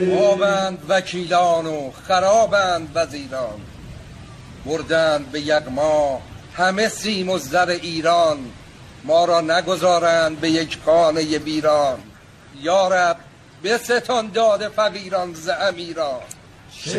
آبند وکیلان و خرابند وزیران، بردند به یغما همه سیم و زر ایران، ما را نگذارند به یک خانه ویران. یا رب بستان داد فقیران ز امیران،